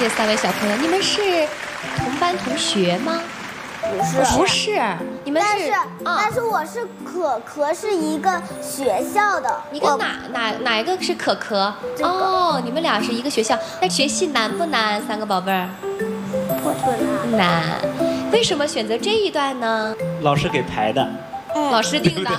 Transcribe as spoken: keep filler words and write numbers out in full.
这三位小朋友，你们是同班同学吗？ 不是， 不是，你们但是啊， 但是我是可可是一个学校的。 你跟哪哪哪一个是可可？哦，你们俩是一个学校。那学习难不难？三个宝贝儿？ 不不难。 难。为什么选择这一段呢？ 老师给排的。 老师定的。